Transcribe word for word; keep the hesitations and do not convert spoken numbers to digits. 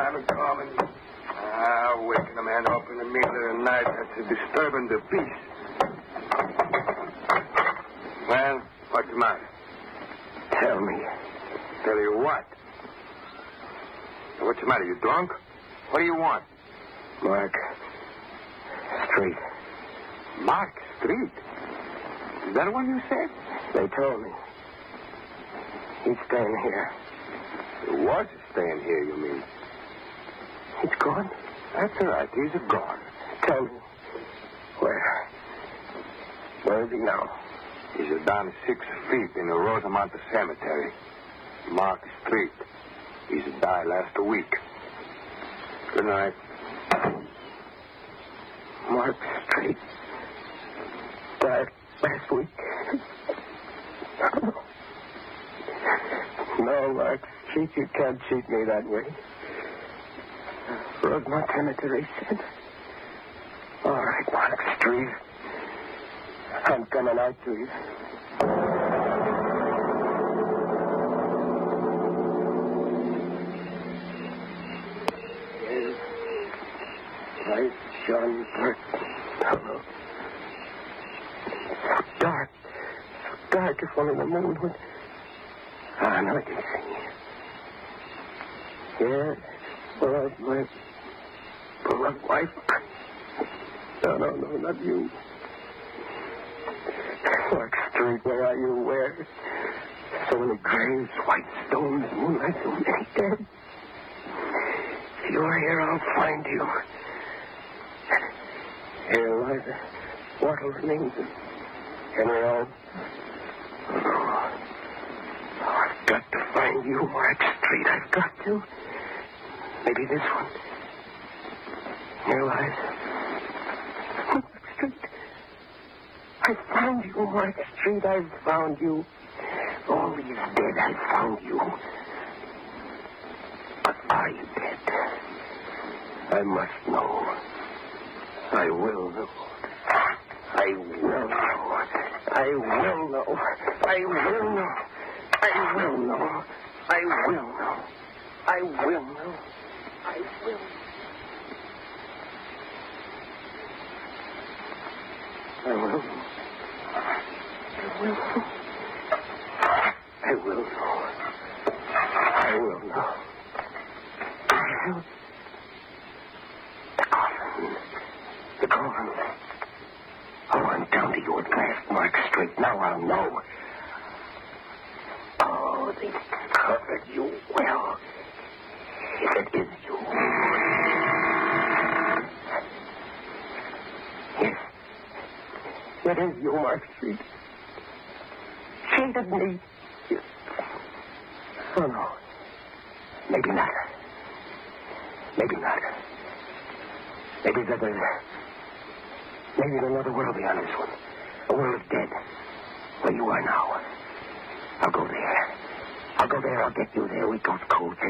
haven't come and... Ah, waking a man up in the middle of the night, that's disturbing the peace. Well, what's the matter? Tell me. Tell you what? What's the matter? You drunk? What do you want? Mark Street. Mark Street? Is that what you said? They told me. He's staying here. He was staying here, you mean? He's gone? That's all right. He's gone. Tell me. Where? Where is he now? He's down six feet in the Rosamond Cemetery. Mark Street. He's died last week. Good night. Mark Street. Died last week. No, Mark Street, you can't cheat me that way. Rosemont Cemetery said. All right, Mark Street. I'm coming out to you. Yes. Light shone dark. Hello. So dark. So dark if only the moon would... Ah, now I can see. Yes. Well, my beloved wife. No, no, no, not you. Mark Street, where are you? Where? So many graves, white stones, moonlight, so many dead. If you're here, I'll find you. Here lies the Wattles names and Henry Allen. Oh, I've got to find you, Mark Street. I've got to. Maybe this one. Here lies Mark Street. I found you, Mark Street. I've found you. All these dead, I found you. But are you dead? I must know. I will know. I will know. I will know. I will know. I will know. I will know. I will know. I will. I will. I will. I will know. I will know. I will. The coffin. The coffin. Oh, I'm down to you at last, Mark Street. Now I'll know. Oh, they covered you well. If it is you. Yes. It is you, Mark Street. Cheated me. Yes. Oh, no. Maybe not. Maybe not. Maybe there's a... Maybe there's another world beyond this one. A world of dead. Where you are now. I'll go there. I'll go there. I'll get you there. We go cold.